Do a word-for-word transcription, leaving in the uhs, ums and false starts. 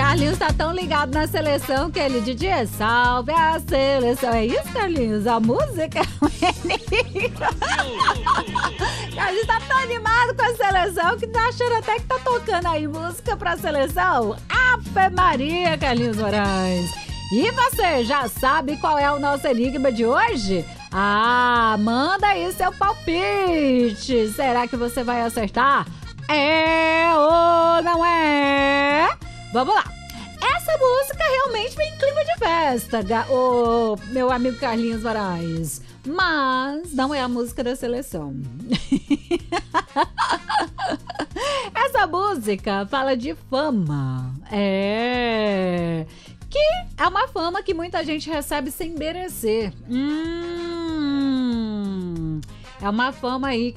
Carlinhos tá tão ligado na seleção que ele D J salve a seleção. É isso, Carlinhos? A música? Carlinhos tá tão animado com a seleção que tá achando até que tá tocando aí música pra seleção. Ave Maria, Carlinhos Moraes. E você já sabe qual é o nosso enigma de hoje? Ah, manda aí seu palpite. Será que você vai acertar? É ou não é? Vamos lá. Essa música realmente vem em clima de festa, o meu amigo Carlinhos Moraes. Mas não é a música da seleção. Essa música fala de fama. É... que é uma fama que muita gente recebe sem merecer. Hum... É uma fama aí